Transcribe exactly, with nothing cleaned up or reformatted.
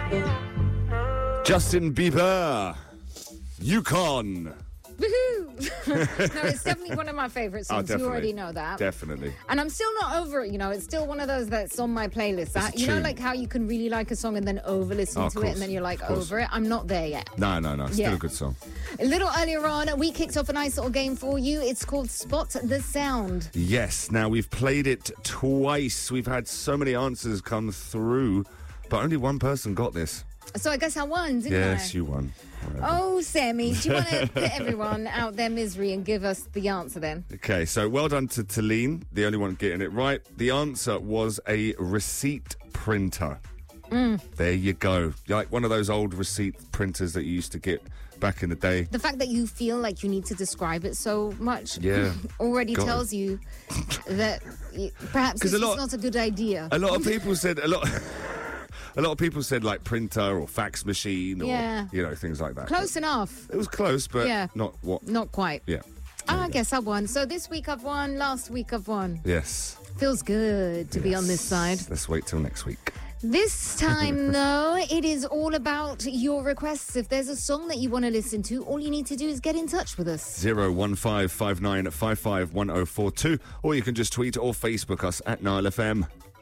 Justin Bieber, Yukon. Woohoo! No, it's definitely one of my favorite songs. Oh, you already know that. Definitely. And I'm still not over it, you know. It's still one of those that's on my playlist. I, you know, tune. like how you can really like a song and then over listen Oh, to course, it and then you're like of course. over it. I'm not there yet. No, no, no. Still Yeah. a good song. A little earlier on, we kicked off a nice little game for you. It's called Spot the Sound. Yes. Now, we've played it twice. We've had so many answers come through, but only one person got this. So I guess I won, didn't Yes, I? you won. Whatever. Oh, Sammy, do you want to put everyone out their misery and give us the answer then? Okay, so well done to Talene, the only one getting it right. The answer was a receipt printer. Mm. There you go. Like one of those old receipt printers that you used to get back in the day. The fact that you feel like you need to describe it so much Yeah. already Got tells you that y- perhaps it's a just lot- not a good idea. A lot of people said a lot. A lot of people said like printer or fax machine or Yeah. you know things like that. Close enough. It was close, but Yeah. not what. Not quite. Yeah. Ah, I guess I won. So this week I've won, last week I've won. Yes. Feels good to be on this side. Let's wait till next week. This time, though, it is all about your requests. If there's a song that you want to listen to, all you need to do is get in touch with us. Zero one five five nine five five one zero four two, or you can just tweet or Facebook us at Nile F M.